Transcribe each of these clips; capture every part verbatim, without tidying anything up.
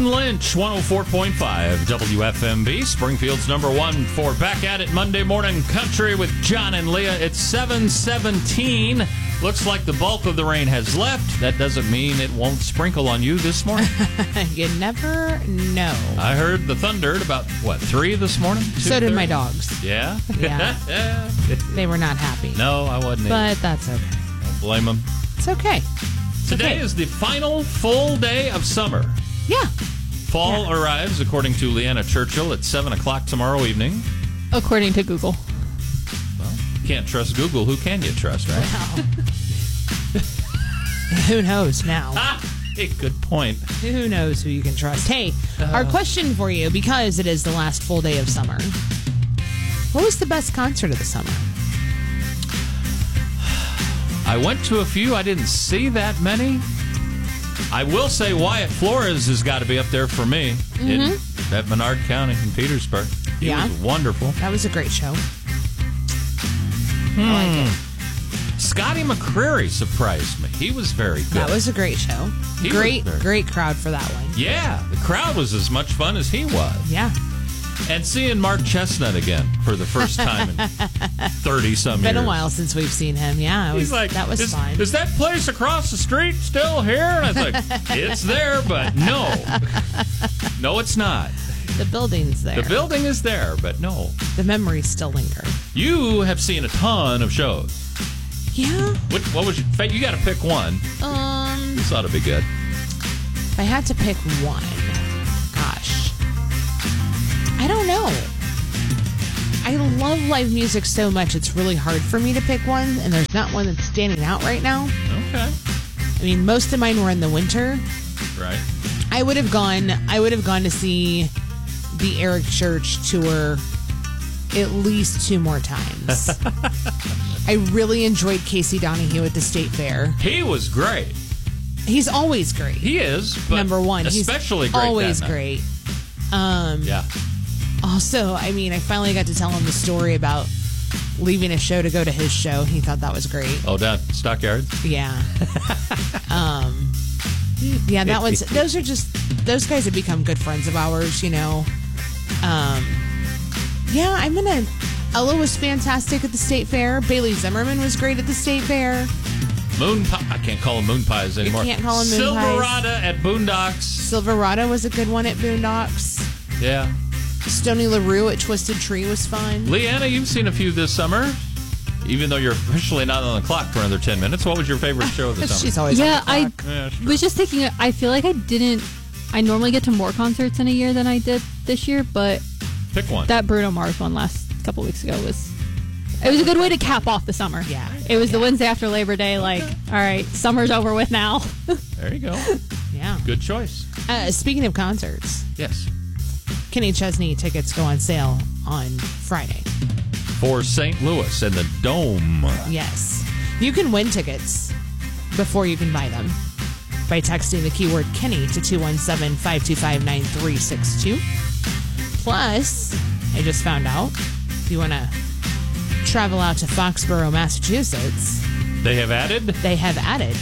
Lynch, one oh four point five W F M B, Springfield's number one for Back at It Monday Morning Country with John and Leah. It's seven seventeen. Looks like the bulk of the rain has left. That doesn't mean it won't sprinkle on you this morning. You never know. I heard the thunder at about, what, three this morning? So did my dogs. Yeah? Yeah. They were not happy. No, I wasn't But either. that's okay. Don't blame them. It's okay. It's Today okay. is the final full day of summer. Yeah. Fall Yeah. arrives, according to Leanna Churchill, at seven o'clock tomorrow evening. According to Google. Well, you can't trust Google. Who can you trust, right? Wow. Who knows now? Ah, hey, good point. Who knows who you can trust? Hey, Uh. our question for you, because it is the last full day of summer. What was the best concert of the summer? I went to a few. I didn't see that many. I will say Wyatt Flores has got to be up there for me in at Menard County in Petersburg. He Yeah. was wonderful. That was a great show. Hmm. I like it. Scotty McCreery surprised me. He was very good. That was a great show. He was Great, very- great crowd for that one. Yeah, the crowd was as much fun as he was. Yeah. And seeing Mark Chestnut again for the first time in thirty-some years. Been a while since we've seen him. Yeah, it was, He's like, that was is, fun. Is that place across the street still here? And I was like, it's there, but no. No, it's not. The building's there. The building is there, but no. The memories still linger. You have seen a ton of shows. Yeah. What, what was your favorite? You got to pick one. Um, This ought to be good. if I had to pick one, gosh, I don't know. I love live music so much, it's really hard for me to pick one, and there's not one that's standing out right now. Okay. I mean, most of mine were in the winter. Right. I would have gone. I would have gone to see the Eric Church tour at least two more times. I really enjoyed Casey Donahue at the State Fair. He was great. He's always great. He is, but Number one, especially he's great always that night. great. Um, Yeah. Also, I mean, I finally got to tell him the story about leaving a show to go to his show. He thought that was great. Oh, down Stockyards? Yeah. um, yeah, that one's. Those are just. Those guys have become good friends of ours. You know. Um, yeah, I'm gonna. Ella was fantastic at the State Fair. Bailey Zimmerman was great at the State Fair. Moon Pie. I can't call them Moon Pies anymore. can't call 'em Moon Pies. Silverado at Boondocks. Silverado was a good one at Boondocks. Yeah. Stony LaRue at Twisted Tree was fun. Leanna, you've seen a few this summer. Even though you're officially not on the clock for another ten minutes, what was your favorite show of the summer? She's always Yeah, on the I clock. Yeah, sure. was just thinking, I feel like I didn't, I normally get to more concerts in a year than I did this year, but Pick one. that Bruno Mars one last couple weeks ago was, it was a good way to cap off the summer. Yeah. It was the Yeah. Wednesday after Labor Day, like, all right, summer's over with now. There you go. Yeah. Good choice. Uh, speaking of concerts, Yes. Kenny Chesney tickets go on sale on Friday. For Saint Louis and the Dome. Yes. You can win tickets before you can buy them by texting the keyword Kenny to two one seven, five two five, nine three six two. Plus, I just found out, if you want to travel out to Foxborough, Massachusetts, They have added? they have added.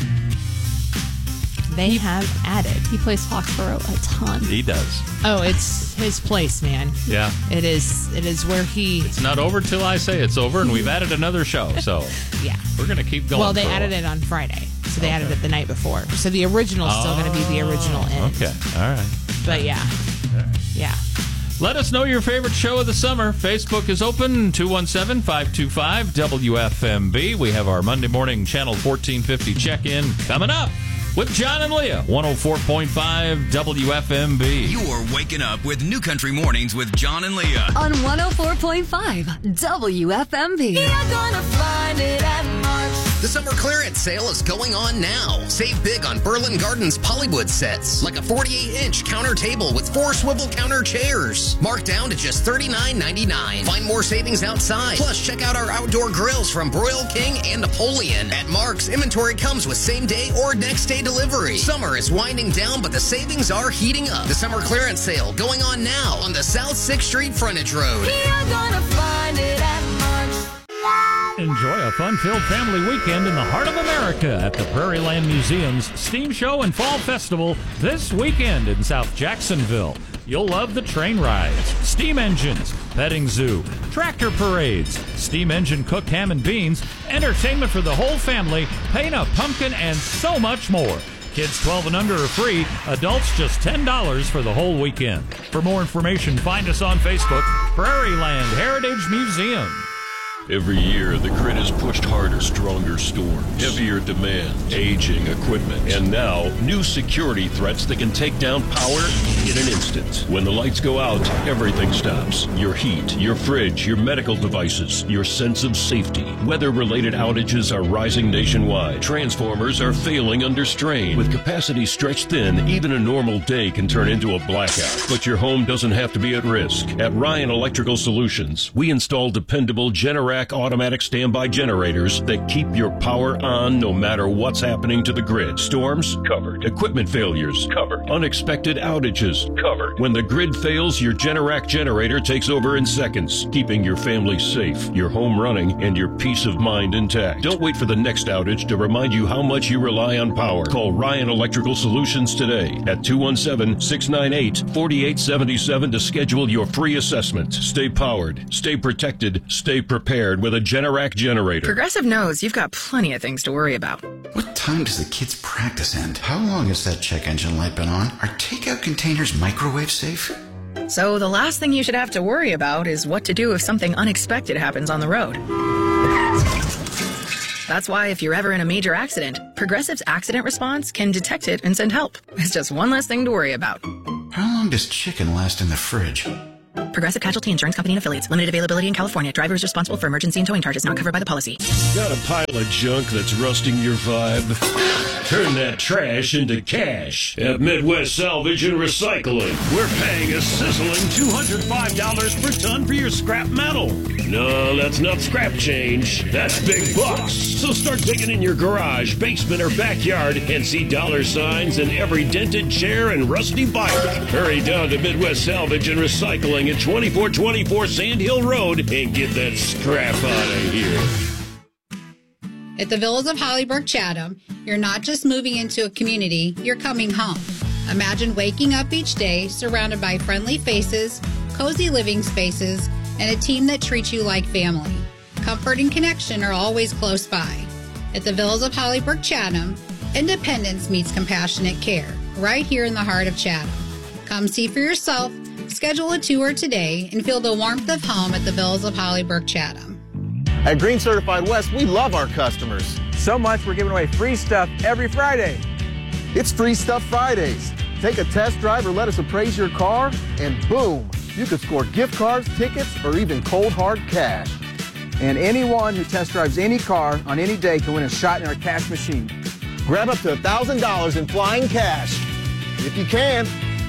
They have added. He plays Foxborough a ton. He does. Oh, it's his place, man. Yeah. It is. It is where he. It's not over till I say it's over, and we've added another show, so Yeah. we're going to keep going. Well, they for a added while. it on Friday, so they added it the night before. So the original's still going to be the original end. Okay. All right. But yeah, yeah. Let us know your favorite show of the summer. Facebook is open, two one seven, five two five, W F M B. We have our Monday morning Channel fourteen fifty check-in coming up with John and Leah, one oh four point five W F M B. You're waking up with New Country Mornings with John and Leah. On one oh four point five W F M B. You're gonna find it at March. The summer clearance sale is going on now. Save big on Berlin Gardens Pollywood sets, like a forty-eight inch counter table with four swivel counter chairs. Marked down to just thirty-nine ninety-nine. Find more savings outside. Plus, check out our outdoor grills from Broil King and Napoleon. At Mark's, inventory comes with same day or next day delivery. Summer is winding down, but the savings are heating up. The summer clearance sale going on now on the South sixth Street Frontage Road. You're gonna find it at March. Enjoy a fun-filled family weekend in the heart of America at the Prairie Land Museum's Steam Show and Fall Festival this weekend in South Jacksonville. You'll love the train rides, steam engines, petting zoo, tractor parades, steam engine cooked ham and beans, entertainment for the whole family, paint a pumpkin, and so much more. Kids twelve and under are free, adults just ten dollars for the whole weekend. For more information, find us on Facebook, Prairie Land Heritage Museum. Every year, the grid is pushed harder, stronger storms, heavier demand, aging equipment, and now, new security threats that can take down power in an instant. When the lights go out, everything stops. Your heat, your fridge, your medical devices, your sense of safety. Weather-related outages are rising nationwide. Transformers are failing under strain. With capacity stretched thin, even a normal day can turn into a blackout. But your home doesn't have to be at risk. At Ryan Electrical Solutions, we install dependable Generac automatic standby generators that keep your power on no matter what's happening to the grid. Storms? Covered. Equipment failures? Covered. Unexpected outages? Covered. When the grid fails, your Generac generator takes over in seconds, keeping your family safe, your home running, and your peace of mind intact. Don't wait for the next outage to remind you how much you rely on power. Call Ryan Electrical Solutions today at two one seven, six nine eight, four eight seven seven to schedule your free assessment. Stay powered, stay protected, stay prepared with a Generac generator. Progressive knows you've got plenty of things to worry about. What time does the kids' practice end? How long has that check engine light been on? Are takeout containers microwave safe? So the last thing you should have to worry about is what to do if something unexpected happens on the road. That's why if you're ever in a major accident, Progressive's accident response can detect it and send help. It's just one less thing to worry about. How long does chicken last in the fridge? Progressive Casualty Insurance Company and Affiliates. Limited availability in California. Driver is responsible for emergency and towing charges not covered by the policy. Got a pile of junk that's rusting your vibe? Turn that trash into cash at Midwest Salvage and Recycling. We're paying a sizzling two hundred five dollars per ton for your scrap metal. No, that's not scrap change. That's big bucks. So start digging in your garage, basement, or backyard and see dollar signs in every dented chair and rusty bike. Hurry down to Midwest Salvage and Recycling at twenty-four twenty-four Sand Hill Road and get that scrap out of here. At the Villas of Hollybrook Chatham, you're not just moving into a community, you're coming home. Imagine waking up each day surrounded by friendly faces, cozy living spaces, and a team that treats you like family. Comfort and connection are always close by. At the Villas of Hollybrook Chatham, independence meets compassionate care, right here in the heart of Chatham. Come see for yourself, schedule a tour today, and feel the warmth of home at the Villas of Hollybrook Chatham. At Green Certified West, we love our customers. So much we're giving away free stuff every Friday. It's Free Stuff Fridays. Take a test drive or let us appraise your car, and boom, you could score gift cards, tickets, or even cold hard cash. And anyone who test drives any car on any day can win a shot in our cash machine. Grab up to one thousand dollars in flying cash, if you can.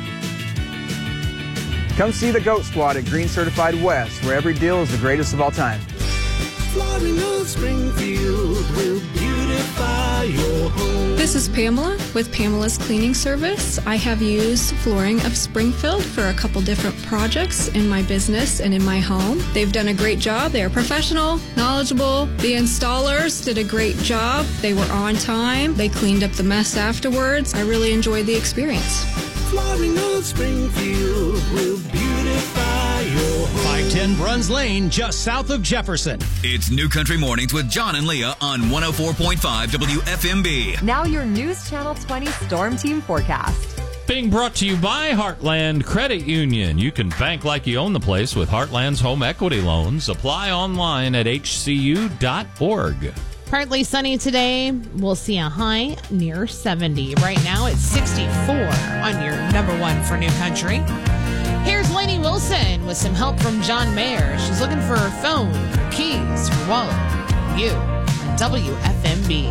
Come see the GOAT Squad at Green Certified West, where every deal is the greatest of all time. Flooring of Springfield will beautify your home. This is Pamela with Pamela's Cleaning Service. I have used Flooring of Springfield for a couple different projects in my business and in my home. They've done a great job. They are professional, knowledgeable. The installers did a great job. They were on time. They cleaned up the mess afterwards. I really enjoyed the experience. Flooring of Springfield will beautify your home. five ten Bruns Lane, just south of Jefferson. It's New Country Mornings with John and Leah on one oh four point five W F M B. Now your News Channel twenty Storm Team forecast. Being brought to you by Heartland Credit Union. You can bank like you own the place with Heartland's home equity loans. Apply online at H C U dot org. Partly sunny today. We'll see a high near seventy. Right now it's sixty-four on your number one for New Country. Here's Lainey Wilson with some help from John Mayer. She's looking for her phone, her keys, her wallet. You on W F M B.